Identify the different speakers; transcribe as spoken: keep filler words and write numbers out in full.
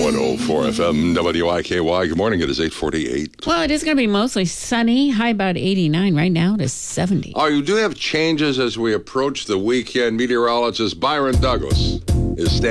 Speaker 1: one oh four F M, W I K Y. Good morning. It is eight forty-eight.
Speaker 2: Well, it is going to be mostly sunny. High about eighty-nine. Right now, it is seventy.
Speaker 1: Oh, you do have changes as we approach the weekend. Meteorologist Byron Douglas is standing